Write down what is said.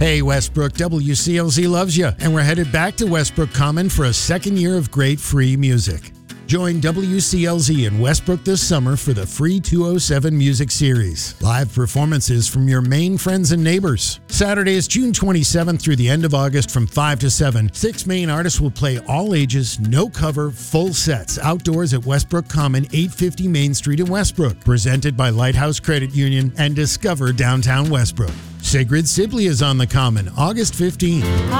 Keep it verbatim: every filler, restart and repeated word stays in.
Hey Westbrook, W C L Z loves you, and we're headed back to Westbrook Common for a second year of great free music. Join W C L Z in Westbrook this summer for the free two oh seven Music Series. Live performances from your main friends and neighbors. Saturday is June twenty-seventh through the end of August from five to seven. Six main artists will play all ages, no cover, full sets outdoors at Westbrook Common, eight fifty Main Street in Westbrook. Presented by Lighthouse Credit Union and Discover Downtown Westbrook. Sigrid Sibley is on the Common, August fifteenth.